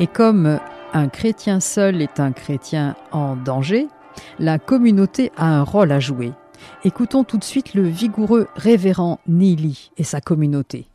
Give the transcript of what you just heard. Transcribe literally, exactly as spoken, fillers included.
Et comme un chrétien seul est un chrétien en danger, la communauté a un rôle à jouer. Écoutons tout de suite le vigoureux révérend Neely et sa communauté.